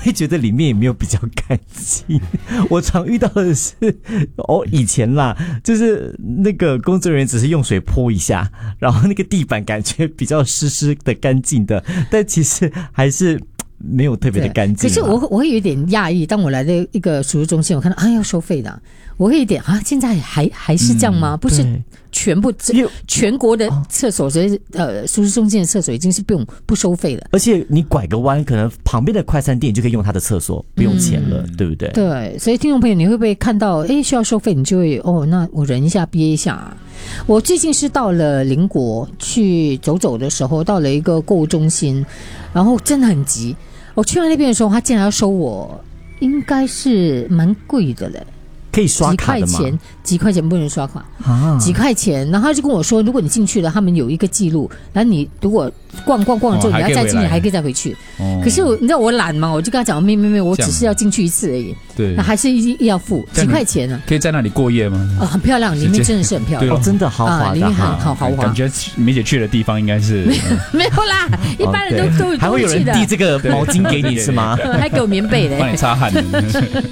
会觉得里面也没有比较干净。我常遇到的是，以前啦，就是那个工作人员只是用水泼一下，然后那个地板感觉比较湿湿的、干净的，但其实还是没有特别的干净。 可是我会有点讶异，当我来的一个赎罪中心，我看到要收费的，我会有点现在还是这样吗？不是全部全国的厕所，所以赎罪中心的厕所已经是不收费了。 而且你拐个弯，可能旁边的快餐店就可以用他的厕所，不用钱了，对不对？ 对，所以听众朋友，你会不会看到需要收费，你就会那我忍一下憋一下。我最近是到了邻国去走走的时候，到了一个购物中心，然后真的很急。我去到那边的时候，他竟然要收我，应该是蛮贵的嘞。 可以刷卡的吗？ 几块钱不能刷卡几块钱。然后他就跟我说，如果你进去了，他们有一个记录，然后你如果逛之后，你要再进去，还可以再回去。可是你知道我懒嘛，我就跟他讲，没，我只是要进去一次而已。 对， 那还是要付几块钱呢？ 可以在那里过夜吗？ 很漂亮，里面真的是很漂亮， 真的豪华的， 里面很豪华。 感觉梅姐去的地方应该是没有啦，一般人都还会有人递这个毛巾给你是吗？ 还给我棉被的， 帮你擦汗。